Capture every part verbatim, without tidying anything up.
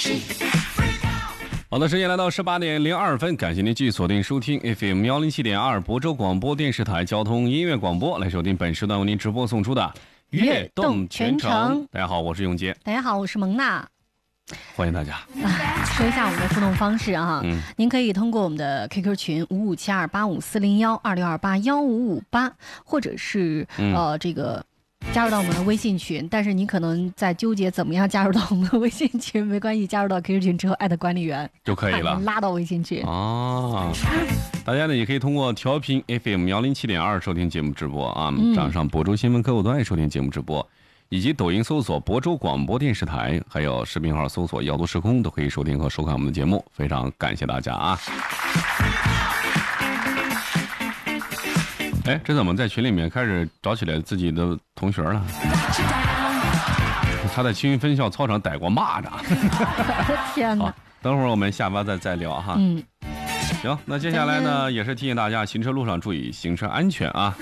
好的，时间来到十八点零二分，感谢您继续锁定收听 F M 幺零七点二亳州广播电视台交通音乐广播，来收听本时段为您直播送出的悦动全程。 大家好，我是永杰。 大家好，我是蒙娜。 欢迎大家。 说一下我们的互动方式啊， 嗯、 您可以通过我们的 Q Q 群五五七二八五四零幺二六二八幺五五八，或者是、嗯、呃这个。加入到我们的微信群，但是你可能在纠结怎么样加入到我们的微信群，没关系，加入到 Q Q 群之后艾特管理员就可以了， 拉到微信群啊。大家呢也可以通过调频 F M 幺零七点二收听节目直播啊，掌上亳州新闻客户端收听节目直播，以及抖音搜索亳州广播电视台，还有视频号搜索耀都时空，都可以收听和收看我们的节目。非常感谢大家啊！哎，这怎么在群里面开始找起来自己的同学了？他在青云分校操场逮过蚂蚱。 天哪！ 等会儿我们下班再再聊哈。 嗯。 行，那接下来呢，也是提醒大家行车路上注意行车安全啊。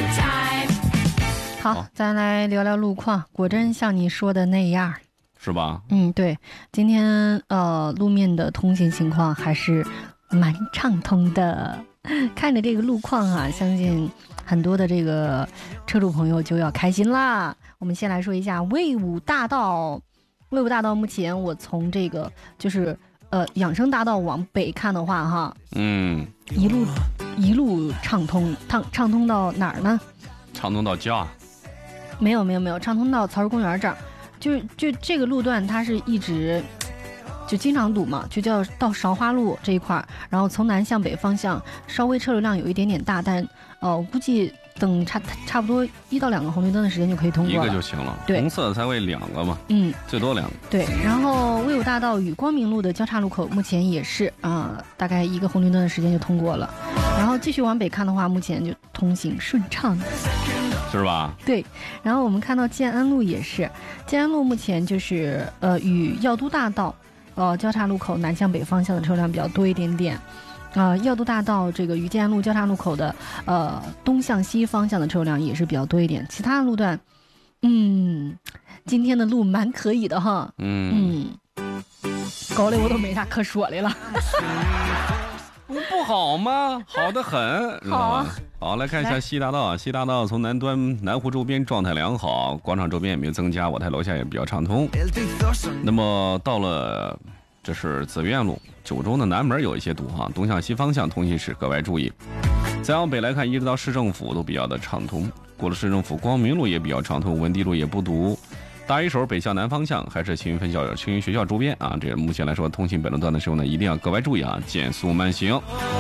好，咱来聊聊路况，果真像你说的那样， 是吧？ 嗯，对，今天呃路面的通行情况还是蛮畅通的。看着这个路况啊，相信很多的这个车主朋友就要开心啦。我们先来说一下魏武大道，魏武大道目前我从这个就是呃养生大道往北看的话哈， 嗯， 一路一路畅通，畅畅通到哪儿呢？ 畅通到家？ 没有没有没有，畅通到曹氏公园这儿，就就这个路段它是一直。就经常堵嘛，就叫到韶华路这一块，然后从南向北方向稍微车流量有一点点大，但呃我估计等差差不多一到两个红绿灯的时间就可以通过了， 一个就行了。 对， 红色才会两个嘛， 嗯， 最多两个。 对，然后魏武大道与光明路的交叉路口目前也是啊、呃，大概一个红绿灯的时间就通过了，然后继续往北看的话，目前就通行顺畅。 是吧？ 对，然后我们看到建安路也是，建安路目前就是呃与耀都大道。呃，交叉路口南向北方向的车辆比较多一点点，呃，耀都大道这个与建安路交叉路口的呃东向西方向的车辆也是比较多一点，其他路段，嗯，今天的路蛮可以的哈， 嗯嗯，搞得我都没啥可说的了。 不不好吗？好得很，知道吗？好，来看一下西大道啊，西大道从南端南湖周边状态良好，广场周边也没有增加，我台楼下也比较畅通。那么到了这是紫苑路，九州的南门有一些堵哈，东向西方向通行时格外注意。再往北来看，一直到市政府都比较的畅通，过了市政府，光明路也比较畅通，文地路也不堵。大一手北向南方向还是青云分校、青云学校周边啊，这目前来说通行本路段的时候呢，一定要格外注意啊，减速慢行。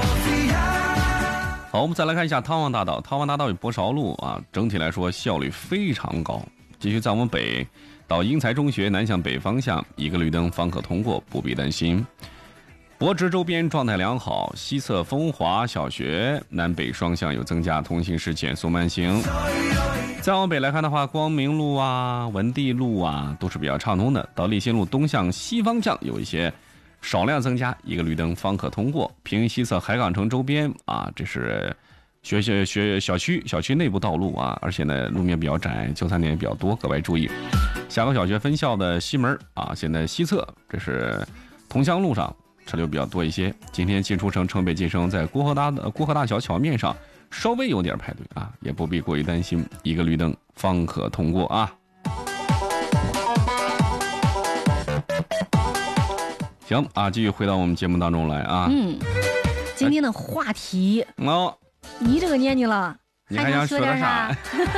好，我们再来看一下汤王大道，汤王大道与博韶路啊，整体来说效率非常高。继续再往北到英才中学南向北方向，一个绿灯方可通过，不必担心。博直周边状态良好，西侧风华小学南北双向有增加，通行时减速慢行。再往北来看的话，光明路啊、文地路啊都是比较畅通的。到立新路东向西方向有一些少量增加，一个绿灯方可通过。平西侧海港城周边啊，这是学学学小区小区内部道路啊，而且呢路面比较窄，交餐点也比较多，格外注意。夏河小学分校的西门啊，现在西侧这是同乡路上车流比较多一些。今天进出城城北进生在郭河大郭河大桥桥面上稍微有点排队啊，也不必过于担心，一个绿灯方可通过啊。行啊，继续回到我们节目当中来啊。 嗯，今天的话题哦， 你这个年纪了， 你还想说点啥？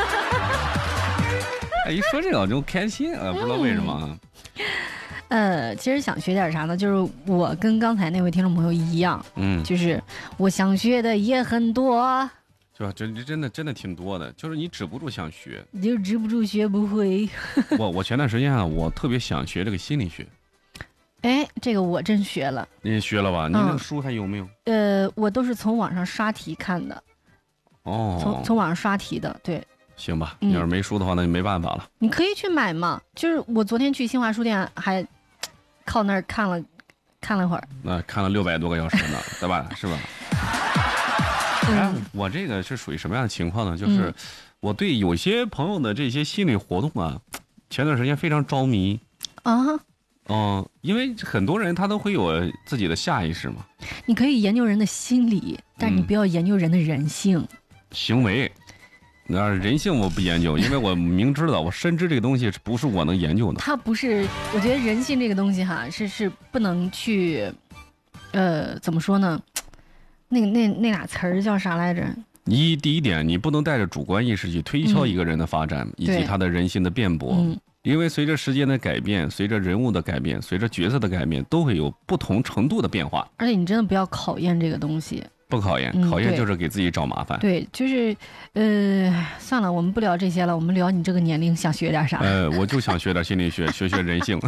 哎，一说这个我就开心啊，不知道为什么。 呃，其实想学点啥呢？就是我跟刚才那位听众朋友一样， 嗯， 就是我想学的也很多。 就真真的真的挺多的，就是你止不住想学， 你就止不住学不会。 我我前段时间啊，我特别想学这个心理学。 哎，这个我真学了。 你学了吧？你那个书还有没有？ 嗯、呃，我都是从网上刷题看的。 哦， 从从网上刷题的，对。 行吧，你要是没书的话，那就没办法了。 你可以去买嘛，就是我昨天去新华书店还靠那儿看了看了会儿。 那看了六百多个小时呢，对吧？是吧？哎，我这个是属于什么样的情况呢？就是我对有些朋友的这些心理活动啊，前段时间非常着迷啊。 嗯，因为很多人他都会有自己的下意识嘛。 你可以研究人的心理，但是你不要研究人的人性、嗯、 行为。那人性我不研究，因为我明知道，我深知这个东西不是我能研究的。 它不是，我觉得人性这个东西哈，是是不能去，呃，怎么说呢？那那那俩词儿叫啥来着？ 一第一点，你不能带着主观意识去推敲一个人的发展、嗯、以及他的人性的辩驳。嗯，因为随着时间的改变，随着人物的改变，随着角色的改变，都会有不同程度的变化。 而且你真的不要考验这个东西。 不考验，考验就是给自己找麻烦。 嗯、对，就是，呃，算了，我们不聊这些了，我们聊你这个年龄想学点啥？ 呃，我就想学点心理学，学学人性。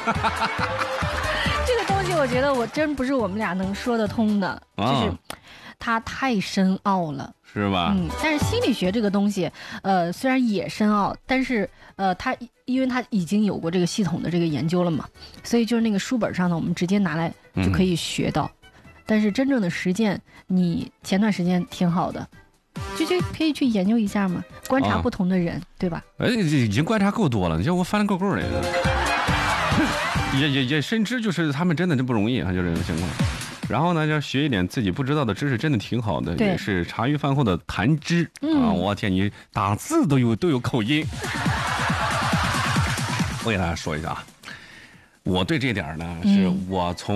这个东西，我觉得我真不是我们俩能说得通的，啊、就是它太深奥了， 是吧？ 嗯，但是心理学这个东西，呃，虽然也深奥，但是呃，它因为它已经有过这个系统的这个研究了嘛，所以就是那个书本上呢，我们直接拿来就可以学到。嗯，但是真正的实践，你前段时间挺好的，就就可以去研究一下嘛，观察不同的人，啊、对吧？ 哎，已经观察够多了，你像我翻了够够的，也也也深知就是他们真的真不容易啊，就这种情况。然后呢，要学一点自己不知道的知识，真的挺好的，也是茶余饭后的谈资、嗯、啊！我天，你打字都有都有口音。我给大家说一下啊，我对这点呢，是我从